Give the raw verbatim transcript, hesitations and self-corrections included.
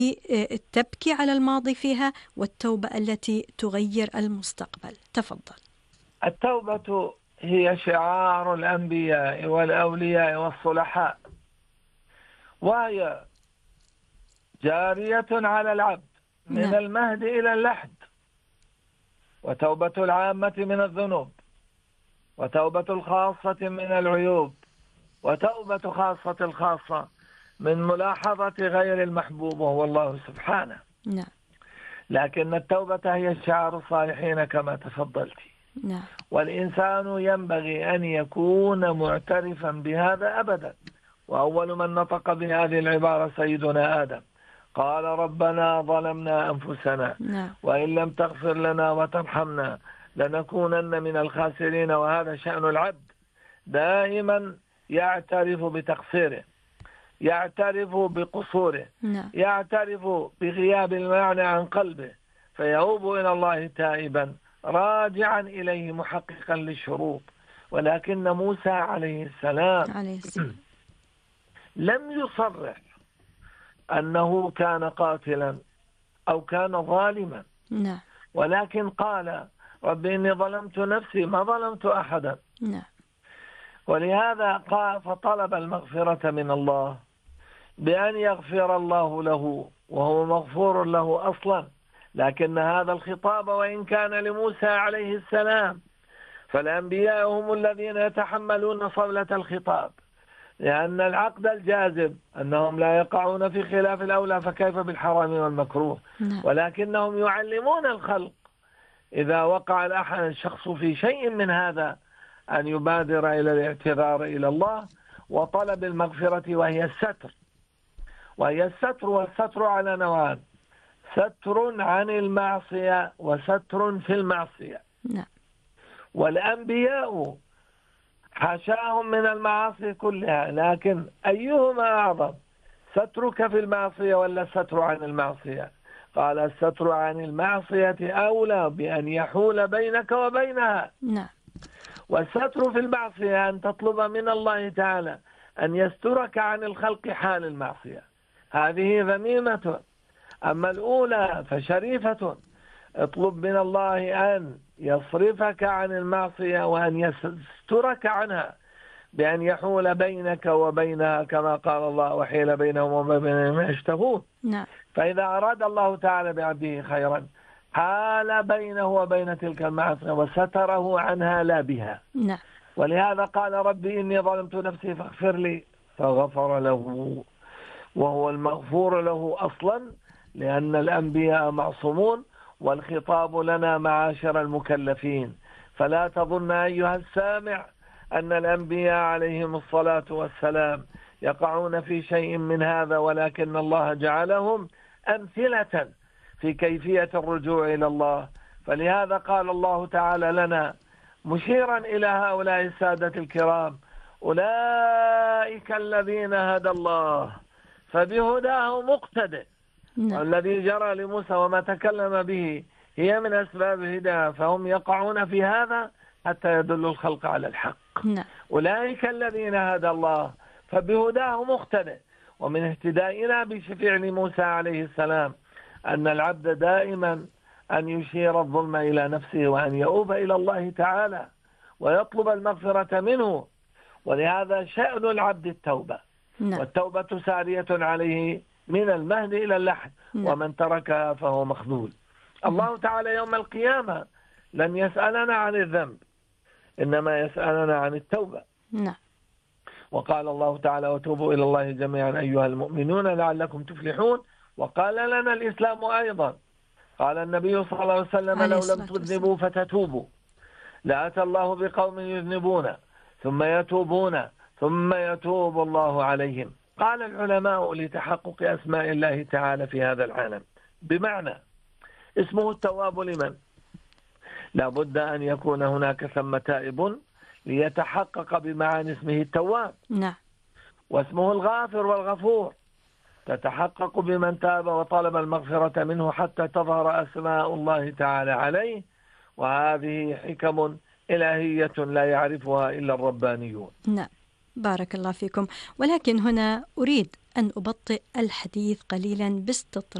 تبكي على الماضي فيها، والتوبة التي تغير المستقبل. تفضل. التوبة هي شعار الأنبياء والأولياء والصلحاء، وهي جارية على العبد من نعم. المهد إلى اللحد. وتوبة العامة من الذنوب، وتوبة الخاصة من العيوب، وتوبة خاصة الخاصة من ملاحظة غير المحبوب وهو الله سبحانه. نعم. لكن التوبة هي شعار الصالحين كما تفضلت. نعم. والإنسان ينبغي أن يكون معترفا بهذا أبدا. وأول من نطق بهذه العبارة سيدنا آدم، قال ربنا ظلمنا أنفسنا نعم. وإن لم تغفر لنا وترحمنا لنكونن من الخاسرين. وهذا شأن العبد، دائما يعترف بتقصيره، يعترف بقصوره، نعم. يعترف بغياب المعنى عن قلبه، فيعوب إلى الله تائبا راجعا إليه محققا للشروط. ولكن موسى عليه السلام عليه السلام لم يصرح أنه كان قاتلا أو كان ظالما، نعم. ولكن قال رب إني ظلمت نفسي، ما ظلمت أحدا. نعم. ولهذا قال فطلب المغفرة من الله بأن يغفر الله له، وهو مغفور له أصلا. لكن هذا الخطاب وإن كان لموسى عليه السلام، فالأنبياء هم الذين يتحملون صولة الخطاب، لأن العقد الجاذب أنهم لا يقعون في خلاف الأولى، فكيف بالحرام والمكروه. نعم. ولكنهم يعلمون الخلق إذا وقع الأحد الشخص في شيء من هذا أن يبادر إلى الاعتذار إلى الله وطلب المغفرة، وهي الستر. وهي الستر، والستر على نوعان: ستر عن المعصية وستر في المعصية. نعم. والأنبياء حاشاهم من المعاصي كلها، لكن أيهما أعظم، سترك في المعصية ولا الستر عن المعصية؟ قال الستر عن المعصية أولى بأن يحول بينك وبينها. نعم. والستر في المعصية أن تطلب من الله تعالى أن يسترك عن الخلق حال المعصية، هذه ذميمة. أما الأولى فشريفة، اطلب من الله أن يصرفك عن المعصية وأن يسترك عنها بأن يحول بينك وبينها، كما قال الله وحيل بينهم وبين ما يشتهون. نعم. فإذا أراد الله تعالى بعبده خيرا حال بينه وبين تلك المعصية وستره عنها لا بها. نعم. ولهذا قال ربي إني ظلمت نفسي فاغفر لي، فغفر له، وهو المغفور له أصلا، لأن الأنبياء معصومون، والخطاب لنا معاشر المكلفين. فلا تظن أيها السامع أن الأنبياء عليهم الصلاة والسلام يقعون في شيء من هذا، ولكن الله جعلهم أمثلة في كيفية الرجوع إلى الله. فلهذا قال الله تعالى لنا مشيرا إلى هؤلاء السادة الكرام: أولئك الذين هدى الله فبهداه مقتدئ. نعم. والذي جرى لموسى وما تكلم به هي من أسباب الهداية، فهم يقعون في هذا حتى يدل الخلق على الحق. نعم. أولئك الذين هدى الله فبهداه مقتدئ. ومن اهتدائنا بفعل موسى عليه السلام أن العبد دائما أن يشير الظلم إلى نفسه وأن يؤوب إلى الله تعالى ويطلب المغفرة منه. ولهذا شأن العبد التوبة. نعم. والتوبة سارية عليه من المهد إلى اللحد. نعم. ومن تركها فهو مخذول. الله تعالى يوم القيامة لن يسألنا عن الذنب، إنما يسألنا عن التوبة. نعم. وقال الله تعالى وتوبوا إلى الله جميعا أيها المؤمنون لعلكم تفلحون. وقال لنا الإسلام أيضا، قال النبي صلى الله عليه وسلم لو لم تذنبوا فتتوبوا لأتى الله بقوم يذنبون ثم يتوبون ثم يتوب الله عليهم. قال العلماء لتحقق أسماء الله تعالى في هذا العالم، بمعنى اسمه التواب لمن؟ لابد أن يكون هناك ثم تائب ليتحقق بمعاني اسمه التواب. نعم. واسمه الغافر والغفور تتحقق بمن تاب وطلب المغفرة منه حتى تظهر أسماء الله تعالى عليه. وهذه حكم إلهية لا يعرفها إلا الربانيون. نعم. بارك الله فيكم. ولكن هنا أريد أن أبطئ الحديث قليلا باستطراد